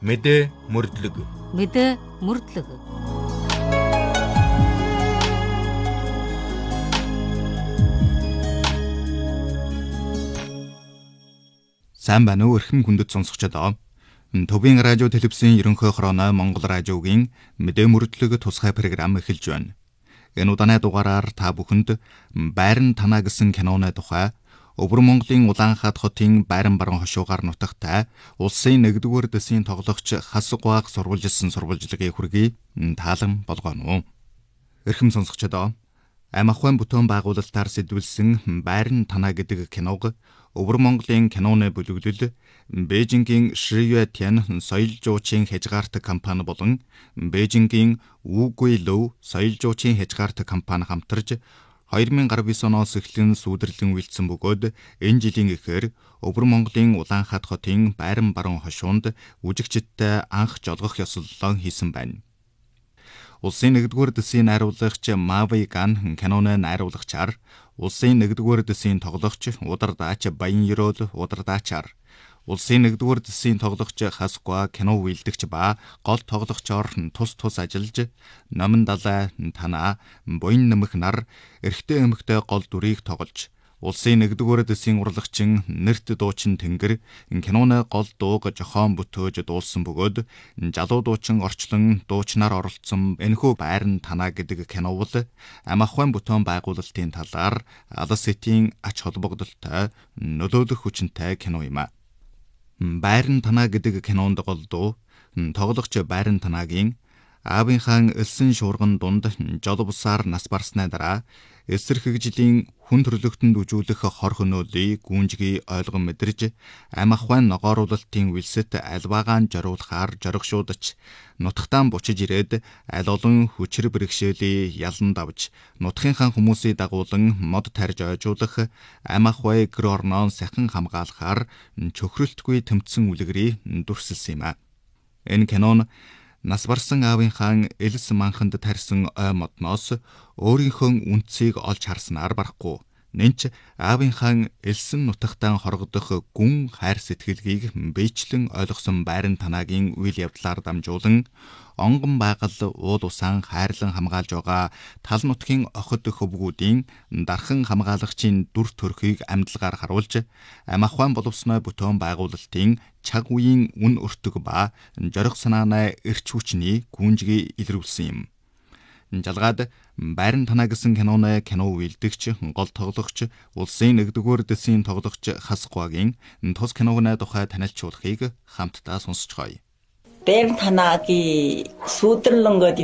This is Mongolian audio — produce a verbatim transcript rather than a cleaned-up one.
Мэдээ мөрдлөг. Мэдээ мөрдлөг. Сайн байна уу эрхэм хүндэт сонсогчдоо. Төвийн радио телевизийн ерөнхий хорооны Монгол радиогийн мэдээ мөрдлөг тусгай програм эхэлж байна. Энэ удааны дугаараар та бүхэнд Байран танаа гэсэн киноны тухай, Өвөр Монголын Улаанхаат хотын Байран баруун хошуугаар нутагтай улсын нэгдүгээр дэсийн тоглогч Хасгааг сурвалжилсан сурвалжлагын хүргэе таалан болгоно. Эрхэм сонсогчдоо, Ам ахуйн бүтээн байгуулалтаар сэдвэлсэн Байран танаа гэдэг киног Өвөр Монголын киноны бүлэглэл Бээжингийн Шиюэтян соёл жуучийн хязгаарт компани болон Бээжингийн Үгүй Лөв соёл жуучийн хязгаарт компани хамтарж хоёр мянга арван девять оноос эхлэн сүүдрлэн үйлдсэн бөгөөд энэ жилийн эхээр Өвөр Монголын Улаанхаат хотын Байран баруун хошуунд үжигчдтэй анх жолгох ёслолоо хийсэн байна. Улсын нэгдүгээр дэсийн найруулагч Мави Ган киноны найруулагчаар улсын нэгдүгээр дэсийн тоглогч Удардаач Баян Ерөөл Удардаачаар улсын нэгдүгээр дэсийн тоглогч Хасгаа кино үйлдэгч ба гол тоглогчоор тус тус ажиллаж Номон Далай танаа буян нэмэх нар эрэгтэй эмэгтэй гол дүрийг тоглож улсын нэгдүгээр дэсийн урлагчин Нэрт дуучин Тэнгэр киноны гол дууг жохоон бүтөөж дуулсан бөгөөд залуу дуучин орчлон дуучнаар оролцсон энэхүү Байран танаа гэдэг кино бол Ам ахуйн бүтээн байгуулалтын талаар алс этийн ач холбогдолтой нөлөөлөх хүчинтэй кино юм а. Байран танаа гэдэг кинонд гол дуу тоглогч Байран танаагийн аавынхаа элсэн шуурган дунд жол бусаар нас барсны дараа эсрэг жилийн хүн төрлөختөнд үжүүлэх хор хөнөөлийг гүнжгий ойлгон мэдэрж Ам ахуйн ногооруулалтын үлсэт альваагаан зориулахаар зоригшуудаж нутагтаан бучиж ирээд аль олон хүчээр бэрхшээлийн ялан давж нутгийнхаа хүмүүсийг дагуулan мод тарж ойжуулах Ам ахуй гэр орноо сахин хамгаалахаар чөхрөлтгүй тэмцсэн үлгэрийг дүрсэлсэн юм а. Энэ кинон нас барсан аавынхаа элс манханд тарьсан ой модноос өөрийнхөө үнцийг олж харснаар барахгүй. Нэнч аавынхаа элсэн нутагтаа хоргодох гүн хайр сэтгэлгийг бийчлэн ойлгосон Байран танаагийн үйл явдлаар дамжуулан онгон байгаль уул усаан хайрлан хамгаалж байгаа тал нутгийн охид хөвгүүдийн дархан хамгаалагчийн дүр төрхийг амьдлагаар харуулж Ам ахуйн боловсны бүтээн байгуулалтын чаг үеийн үн өртөг ба зориг санааны эрч хүчний гүнжгий илрүүлсэн юм. Жалгаад Байран танаа гэсэн киноны кино үйлдэгч гол тоглогч улсын нэгдүгээр дэсийн тоглогч Хасгаагийн тус киногны тухай танилцуулахыг хамтдаа сонсцгоё. Байран танаагийн сүүдрлэнгөд